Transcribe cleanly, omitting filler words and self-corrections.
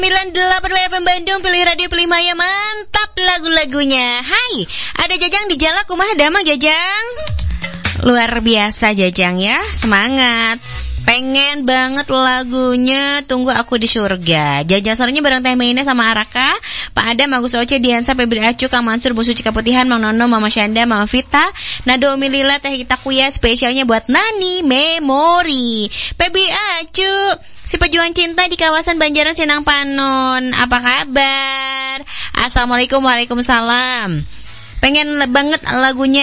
98 FM Bandung, pilih radio, pilih Maya, mantap lagu-lagunya. Hai, ada Jajang di Jalak, kumaha damang Jajang? Luar biasa Jajang ya, semangat. Pengen banget lagunya Tunggu Aku di Surga. Jajang sorenya bareng Teh Meina sama Araka, Pak Adam, Agus Oce, Diansa, Febri Acu, Kang Mansur, Bu Suci Kaputihan, Mang Nono, Mama Syanda, Mama Vita, Nado Umi Lila, Teh Kita Kuya, spesialnya buat Nani Memori. Febri Acu, si pejuang cinta di kawasan Banjaran Sinang Panon. Apa kabar? Assalamualaikum, waalaikumsalam. Pengen banget lagunya